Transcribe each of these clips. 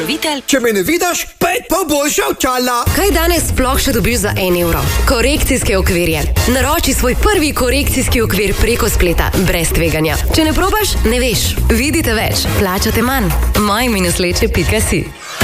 pokrovitelj. Če me ne vidiš, pet pa boljša očala. Kaj danes sploh še dobiš za 1 evro? Korekcijske okvirje. Naroči svoj prvi korekcijski okvir preko spleta, brez tveganja. Če ne probaš, ne veš. Vidite več, plačate manj. moj-sleče.si.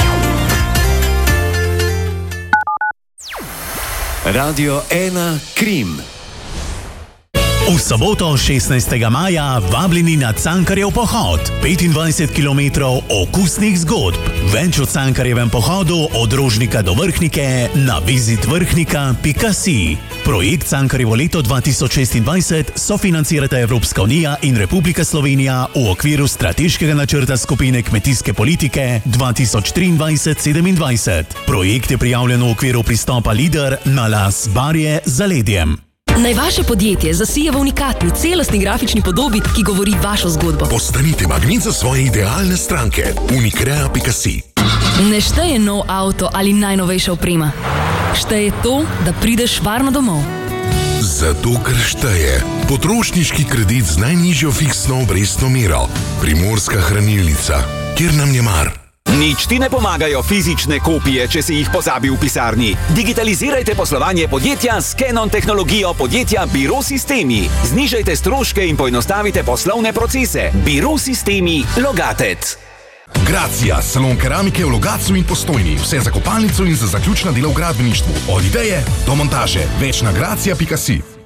Radio 1 Krim. V soboto 16. maja vabljeni na Cankarjev pohod. 25 km okusnih zgodb. Več o Cankarjevem pohodu od Rožnika do Vrhnike na visitvrhnika.si. Projekt Cankarjevo leto 2026 sofinancirata Evropska unija in Republika Slovenija v okviru strateškega načrta skupine kmetijske politike 2023-27. Projekt je prijavljen v okviru pristopa LIDER na las Barje z zaledjem. Naj vaše podjetje zasije v unikatni, celostni grafični podobi, ki govori vašo zgodbo. Postanite magnet za svoje idealne stranke. Unicrea.si. Ne šteje nov avto ali najnovejša oprema. Šteje to, da prideš varno domov. Zato, ker šteje potrošniški kredit z najnižjo fiksno obrestno mero. Primorska hranilnica, kjer nam je mar. Nič ti ne pomagajo fizične kopije, če si jih pozabil v pisarni. Digitalizirajte poslovanje podjetja s Canon tehnologijo podjetja Biro Sistemi. Znižajte stroške in poenostavite poslovne procese. Biro Sistemi Logatec. Gracija, salon keramike v Logatcu in Postojni. Vse za kopalnico in za zaključna dela v gradbeništvu. Od ideje do montaže. Več na gracija.si.